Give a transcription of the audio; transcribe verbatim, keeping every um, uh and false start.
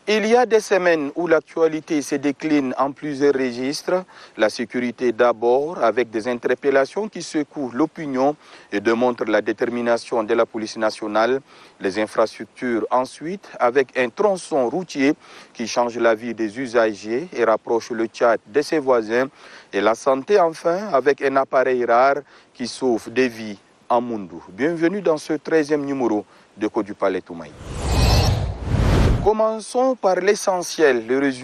Il y a des semaines où l'actualité se décline en plusieurs registres. La sécurité d'abord, avec des interpellations qui secouent l'opinion et démontrent la détermination de la police nationale. Les infrastructures ensuite, avec un tronçon routier qui change la vie des usagers et rapproche le Tchad de ses voisins. Et la santé enfin, avec un appareil rare qui sauve des vies en Moundou. Bienvenue dans ce treizième numéro de Code du Palais Toumaï. Commençons par l'essentiel, le résultat.